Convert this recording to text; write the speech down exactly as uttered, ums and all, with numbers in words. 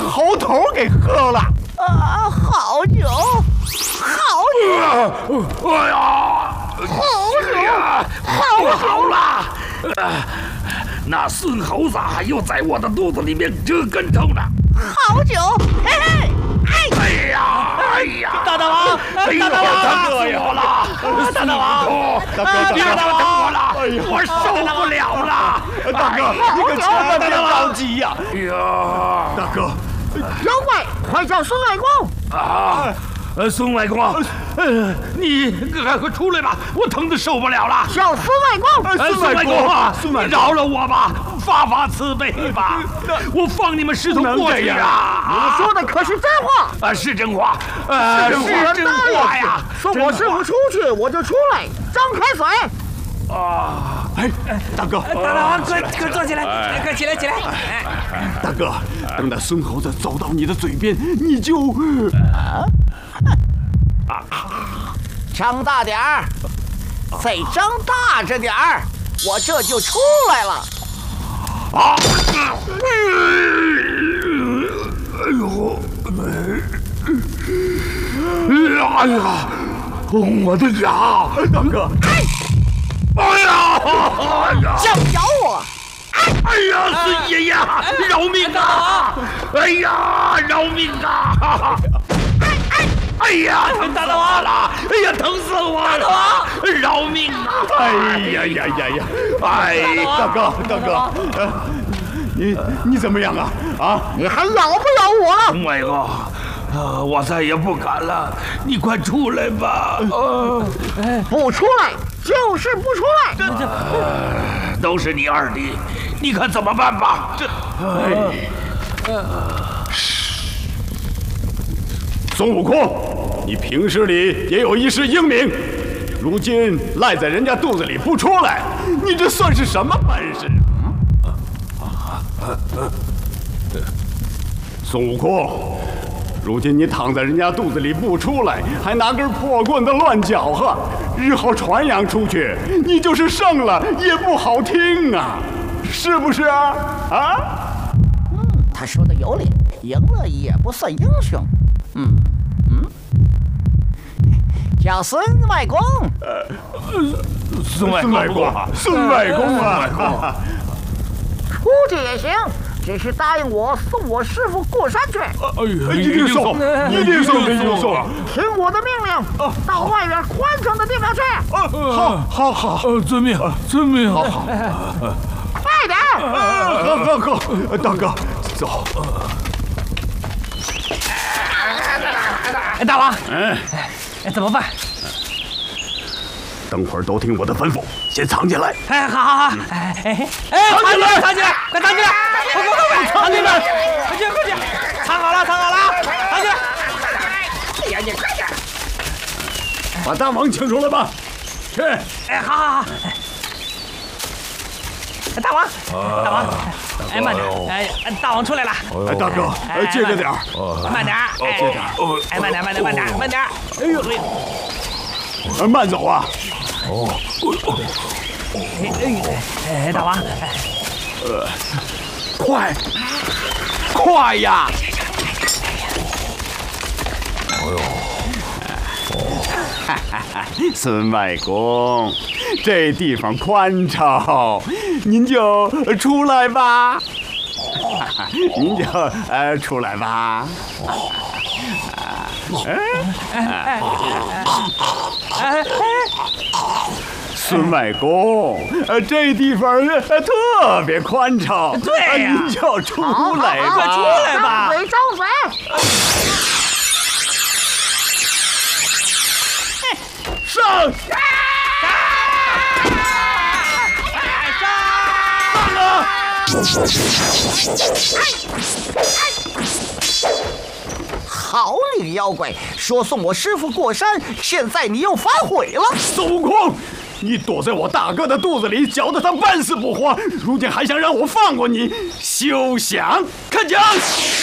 猴头给喝了。 啊，好酒，好酒！ 哎呀， 好酒呀， 好不好了！呃那孙猴子又在我的肚子里面折跟头呢。 好酒，嘿嘿，哎！ 哎呀，哎呀！ 大大王， 哎呦， 大大王， 疼死我了！ 大大王， 大哥，别折腾我了，我受不了了！ 大哥，你可千万别着急呀！ 哎呀， 大哥， 妖怪，快叫孙外公！ 啊！呃，孙外公，呃，你赶快出来吧，我疼得受不了了。 叫孙外公！ 呃孙外公啊，你饶了我吧，发发慈悲吧，我放你们师徒过去啊！ 你说的可是真话？ 啊，是真话，呃，是真话呀！ 说我师傅出去，我就出来，张开嘴。 啊！ 哎，大哥， 大大王，快快坐起来，快起来起来！ 大哥，等那孙猴子走到你的嘴边，你就啊，张大点儿，再张大着点儿，我这就出来了。 啊！哎呦！哎呀！我的牙！ 大哥， 哎呀！哎呀！ 想咬我？ 哎呀，孙爷爷，饶命啊！哎呀，饶命啊！哎呀，疼死我了！哎呀，疼死我了！饶命啊！ 哎呀呀呀呀！哎，大哥，大哥，呃，你你怎么样啊？啊， 你还咬不咬我了？ 孙外公，呃，我再也不敢了，你快出来吧！呃， 不出来就是不出来。 这这， 呃，都是你二弟，你看怎么办吧？这， 哎，孙悟空，你平时里也有一世英名，如今赖在人家肚子里不出来，你这算是什么本事？孙悟空，如今你躺在人家肚子里不出来，还拿根破棍子乱搅和，日后传扬出去，你就是胜了也不好听啊，是不是啊？啊？ 嗯，他说的有理，赢了也不算英雄。嗯嗯，叫孙外公。 孙外公， 孙外公啊！ 出去也行，只是答应我送我师傅过山去。 哎呀， 一定送，一定送，一定送！ 听我的命令，到外面宽敞的地方去。 好，好，好， 呃，遵命，遵命。好好， 快点！ 好，好，好，大哥，走。 哎，大王， 嗯， 哎，怎么办？ 等会儿都听我的吩咐，先藏起来。 哎，好好好，哎哎哎，藏起来，藏起来，快藏起来！快快快快，藏起来！快去快去，藏好了，藏好了，藏起来！ 哎呀，你快点！ 把大王请出来吧。去。 哎，好好好。哎，大王，大王，哎，慢点，哎，大王出来了。 哎，大哥，哎，接着点儿， 慢点，哎， 接着， 哎，慢点，慢点，慢点，慢点。 哎呦，哎，慢走啊！ 哦，哎哎哎，大王， 呃，快，快呀！哎呦，哈哈哈，孙外公，这地方宽敞，您就出来吧。您就呃出来吧。哎哎哎！孙外公，呃，这地方呃特别宽敞， 对呀， 您就出来吧， 快出来吧！ 张嘴张嘴！ 上！上啊！ 好你个妖怪，说送我师傅过山，现在你又反悔了。 孙悟空，你躲在我大哥的肚子里，搅得他半死不活，如今还想让我放过你，休想！看讲！